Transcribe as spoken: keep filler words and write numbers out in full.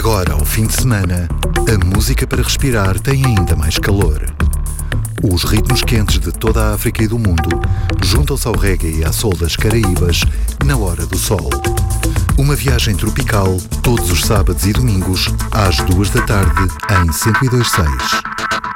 Agora, ao fim de semana, a música para respirar tem ainda mais calor. Os ritmos quentes de toda a África e do mundo juntam-se ao reggae e à soul das Caraíbas na hora do sol. Uma viagem tropical todos os sábados e domingos às duas da tarde em cento e dois ponto seis.